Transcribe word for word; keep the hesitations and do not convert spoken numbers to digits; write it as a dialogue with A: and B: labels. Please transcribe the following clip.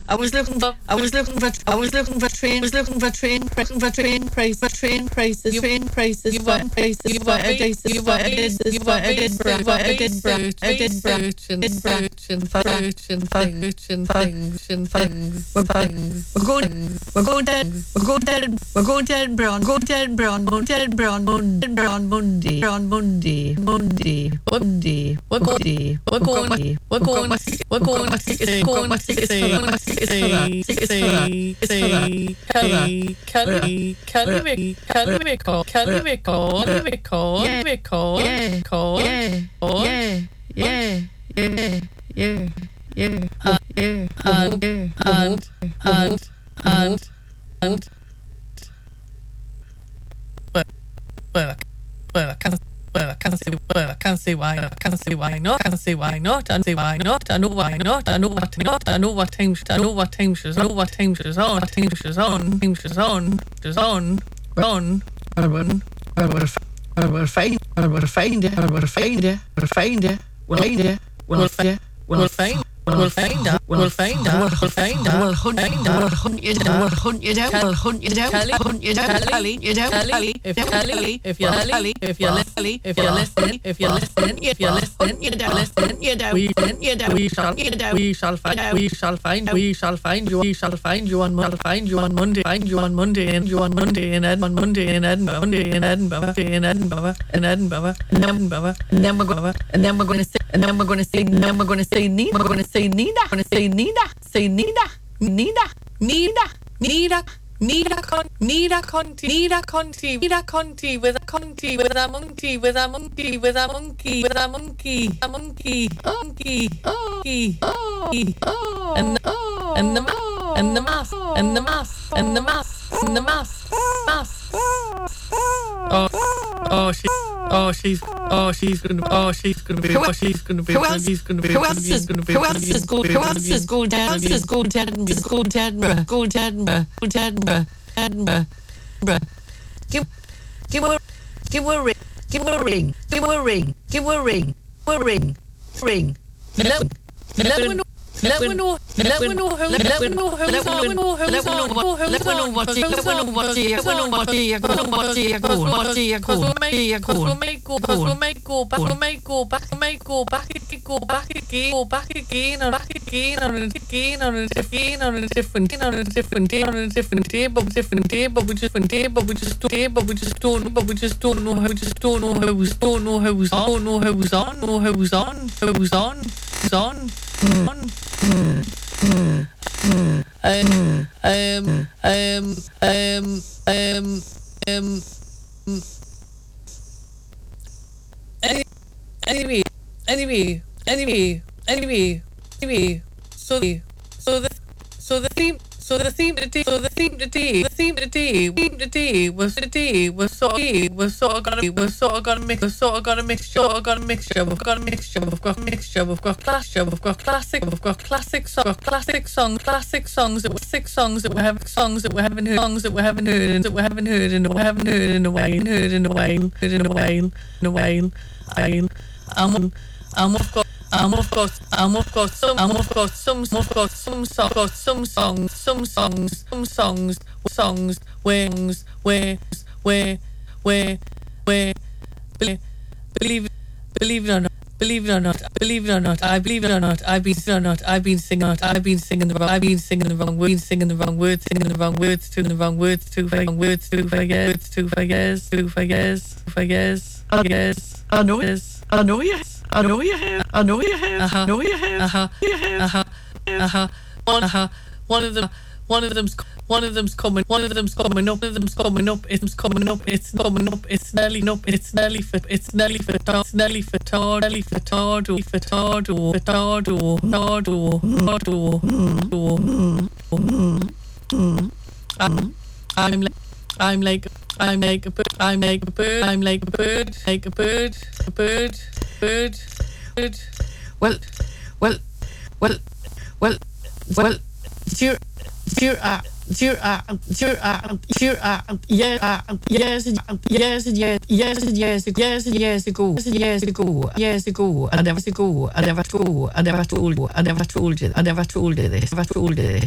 A: I was looking for, I was looking for, I was looking for train, was looking for train, looking for train price, for train prices, train prices,
B: You
A: for
B: were-
A: prices,
B: you
A: for
B: were
A: Edinburgh,
B: you
A: for
B: were
A: Edinburgh,
B: you
A: for
B: were
A: Edinburgh, for Edinburgh, Edinburgh,
B: searching,
A: Edinburgh,
B: searching, searching, searching, searching, things,
A: We're
B: things,
A: we're going, we're going to, we're going to, we're going to Edinburgh, go to Edinburgh, go to Edinburgh, Monday, on Monday, on Monday, Monday, Monday,
B: We're going, we're going, we're going, we're going to say, going to say, say, say, say, Kelly, Kelly, Kelly, Kelly, Kelly, Mickle, Kelly, Mickle, Kelly, Mickle,
A: Yeah.
B: Mickle,
A: Yeah.
B: Mickle,
A: Yeah, yeah, yeah, yeah, yeah, yeah, yeah,
B: and,
A: yeah,
B: and, and, and, and, well, well, well, I can't, well, I can't see, well, I can't see why, I can't see why not, I can't see why not, I can't see why not, I know why not, I know what not, I know what time, I know what time she's on, I know what time she's on, what time she's on, time she's on, she's on, on,
A: I will, I will, I will find, I will find it, I will find it, I will find it, we'll find it, we'll find it,
B: we'll find, we'll find out, we'll find out, we'll find out,
A: we'll hunt,
B: find
A: we'll
B: out.
A: hunt you down, we'll hunt you down, we'll hunt you down,
B: Kelly,
A: hunt you down, Kelly, you down,
B: Kelly,
A: Kelly,
B: if
A: down,
B: Kelly, if you're
A: Kelly,
B: if you're listening, if you're listening, if you're listening, if you're listening,
A: you down,
B: listening,
A: you down,
B: we,
A: you down,
B: we shall,
A: you down,
B: we shall find, we shall find, we shall find you, we shall find you on, shall find you on Monday, find you on Monday, and you on Monday in Edinburgh, Monday in Edinburgh, Monday in Edinburgh, Monday in Edinburgh, in Edinburgh, in Edinburgh,
A: and then we're going, and then we're going to say, and then we're going to say, and then we're going to say, Nina, we're going to say Nina, we're going to say Nina, say Nina, Nina,
B: Nina, Nina. Nida con, Nida Conti, Nida Conti, Nida Conti with a Conti, with a monkey, with a monkey, with a monkey, with a monkey, a monkey, monkey, monkey,
A: oh,
B: and the,
A: oh,
B: and the mask, and the mask, and the mask, and the mask, and the mask, mask. Oh, oh, she, oh, she's, oh, she's gonna, oh, she's gonna be, oh, she's gonna be,
A: who else?
B: she's gonna be,
A: Who else
B: she's
A: is?
B: gonna be,
A: Who else is going? Who else is going down? Who else is going down? Go to Edinburgh. Go to Edinburgh. Go to Edinburgh. Edinburgh. Edinburgh. Give, give her, give her a ring. Give her a ring. Give her a ring. Give her a ring. Give her a ring. Ring.
B: Let, let me know. Let me know. Let me know. Let me know. Let me know. Let me know. Let me know. Let me know what you. Let me know what you. Let me know what you. Let me know what you. Go. What you. Go. What you. Go. Because we may go. Because we may go back. We may go back. We may go back. Go back again. Go back again. And back again. And again. And again. And a different. And a different day. On a different day. But different day. But we just different day. But we just don't. But we just don't. But we just don't know how. We just don't know how. We don't know how. Who's on. Don't know how. Who's on. Know how. Who's on. Who's on. Who's on. On. Um, um, um, um, um, um, anyway, anyway, anyway, anyway, anyway, so the, so the, so the theme, so the theme today, so the theme today, the theme today, theme today was today was sort of was sort of gonna was sort of gonna mix, was sort of gonna mix, sort of gonna mixture, we've got a mixture, we've got mixture, we've got classic, we've got classic, we've got classic songs, classic songs, classic songs that were six songs that we have songs that we haven't heard, songs that we haven't heard, and that we haven't heard, and we haven't heard in a while, heard in a while, heard in a while, in a while, while, and and we've got. And we've got, and we've got some, and we've got some, we've got some, so, got some songs, some songs, some songs, songs, where, where, where, where, where, believe, believe, believe it or not, believe it or not, believe it or not, I believe it or not, I've been, or not, I've been singing, I've been singing the wrong, I've been singing the wrong words, singing the wrong words, singing the wrong words, to the wrong words, to the wrong words, to the years, to the years, to the years, to the years, I guess, I know it, I know yes. I know you have. I know you have. Uh-huh. I know you have. Uh-huh. You have. Uh-huh. Uh-huh. One. Uh-huh. One of them. One of them's. One of them's coming. One of them's coming up. One of them's coming up. It's coming up. It's coming up. It's Nelly up. It's Nelly for. It's Nelly for. It's Nelly for Tord. Nelly for Tordo. For Tordo. For Tordo. Tordo. Tordo. I'm. I'm like. I'm like. I'm like a bird. I'm like a bird. I'm like a bird. Like a bird. A bird. Bird. Bird. Well. Well. Well. Well. Well. Dear. Dear. Uh. Dear. Uh. Dear. Uh. Dear. Uh. Yes. Uh. Yes. Yes. Yes. Yes. Yes. Yes. Yes. Ago. Yes. Ago. Yes. Ago. I never go. I never go. I never told you. I never told you. I never told you this. I never told you this.